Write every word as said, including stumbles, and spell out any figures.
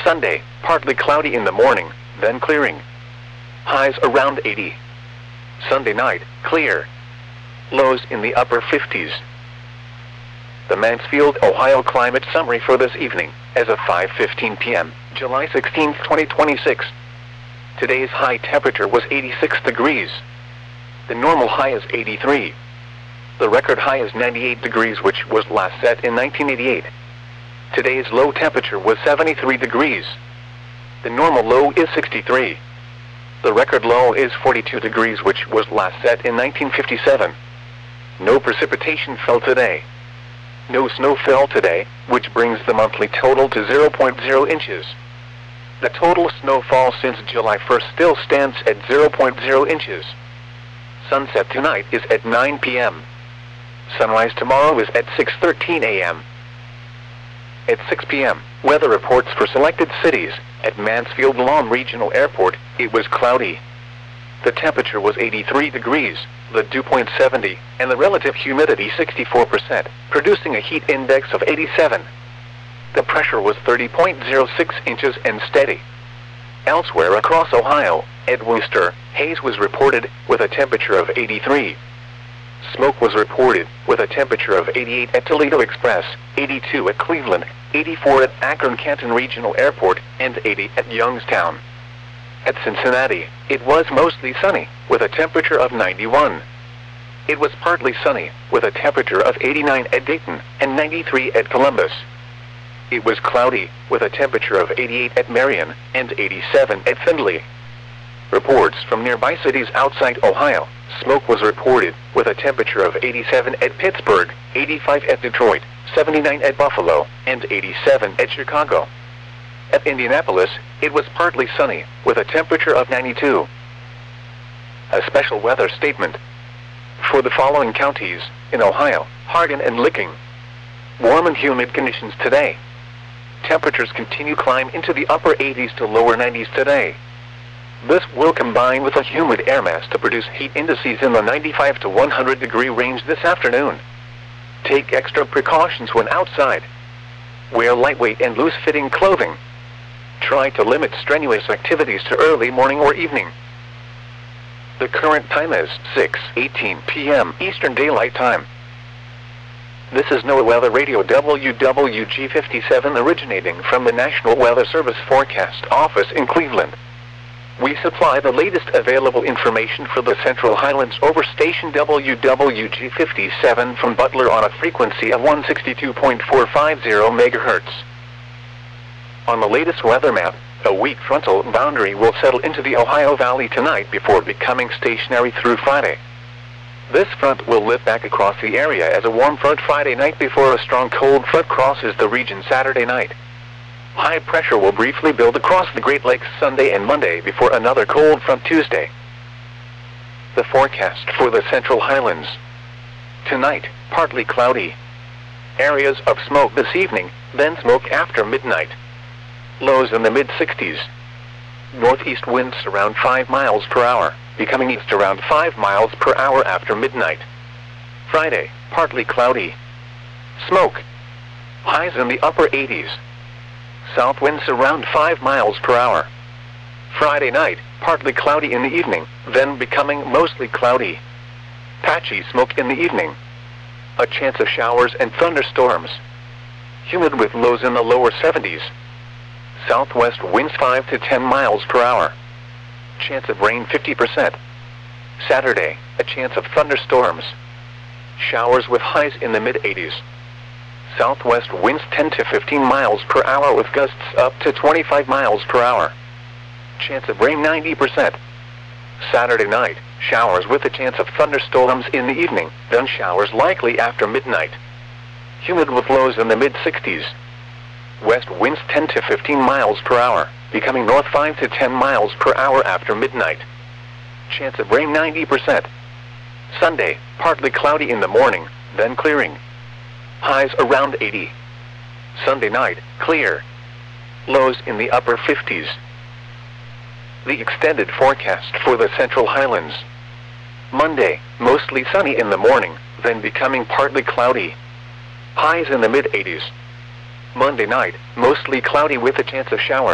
Sunday, partly cloudy in the morning, then clearing. Highs around eighty. Sunday night, clear. Lows in the upper fifties. The Mansfield, Ohio climate summary for this evening, as of five fifteen p m, July sixteenth, twenty twenty-six. Today's high temperature was eighty-six degrees. The normal high is eighty-three. The record high is ninety-eight degrees, which was last set in nineteen eighty-eight. Today's low temperature was seventy-three degrees. The normal low is sixty-three. The record low is forty-two degrees, which was last set in nineteen fifty-seven. No precipitation fell today. No snow fell today, which brings the monthly total to zero point zero inches. The total snowfall since July first still stands at zero point zero inches. Sunset tonight is at nine p m Sunrise tomorrow is at six thirteen a m At six p m, weather reports for selected cities. At Mansfield Lawn Regional Airport, it was cloudy. The temperature was eighty-three degrees, the dew point seventy, and the relative humidity sixty-four percent, producing a heat index of eighty-seven. The pressure was thirty point zero six inches and steady. Elsewhere across Ohio, at Wooster, haze was reported, with a temperature of eighty-three. Smoke was reported, with a temperature of eighty-eight at Toledo Express, eighty-two at Cleveland, eighty-four at Akron-Canton Regional Airport, and eighty at Youngstown. At Cincinnati, it was mostly sunny, with a temperature of ninety-one. It was partly sunny, with a temperature of eighty-nine at Dayton, and ninety-three at Columbus. It was cloudy, with a temperature of eighty-eight at Marion, and eighty-seven at Findlay. Reports from nearby cities outside Ohio, smoke was reported, with a temperature of eighty-seven at Pittsburgh, eighty-five at Detroit, seventy-nine at Buffalo, and eighty-seven at Chicago. At Indianapolis, it was partly sunny, with a temperature of ninety-two. A special weather statement. For the following counties, in Ohio, Hardin and Licking. Warm and humid conditions today. Temperatures continue climb into the upper eighties to lower nineties today. This will combine with a humid air mass to produce heat indices in the ninety-five to one hundred degree range this afternoon. Take extra precautions when outside. Wear lightweight and loose-fitting clothing. Try to limit strenuous activities to early morning or evening. The current time is six eighteen p m Eastern Daylight Time. This is NOAA Weather Radio W W G fifty-seven, originating from the National Weather Service Forecast Office in Cleveland. We supply the latest available information for the Central Highlands over station W W G fifty-seven from Butler on a frequency of one sixty-two point four five zero megahertz. On the latest weather map, a weak frontal boundary will settle into the Ohio Valley tonight before becoming stationary through Friday. This front will lift back across the area as a warm front Friday night before a strong cold front crosses the region Saturday night. High pressure will briefly build across the Great Lakes Sunday and Monday before another cold front Tuesday. The forecast for the Central Highlands. Tonight, partly cloudy. Areas of smoke this evening, then smoke after midnight. Lows in the mid sixties. Northeast winds around five miles per hour, becoming east around five miles per hour after midnight. Friday, partly cloudy. Smoke. Highs in the upper eighties. South winds around five miles per hour. Friday night, partly cloudy in the evening, then becoming mostly cloudy. Patchy smoke in the evening. A chance of showers and thunderstorms. Humid with lows in the lower seventies. Southwest winds five to ten miles per hour. Chance of rain fifty percent. Saturday, a chance of thunderstorms. Showers with highs in the mid eighties. Southwest winds ten to fifteen miles per hour with gusts up to twenty-five miles per hour. Chance of rain ninety percent. Saturday night, showers with a chance of thunderstorms in the evening, then showers likely after midnight. Humid with lows in the mid sixties. West winds ten to fifteen miles per hour, becoming north five to ten miles per hour after midnight. Chance of rain ninety percent. Sunday, partly cloudy in the morning, then clearing. Highs around eighty. Sunday night, clear. Lows in the upper fifties. The extended forecast for the Central Highlands. Monday, mostly sunny in the morning, then becoming partly cloudy. Highs in the mid eighties. Monday night, mostly cloudy with a chance of showers.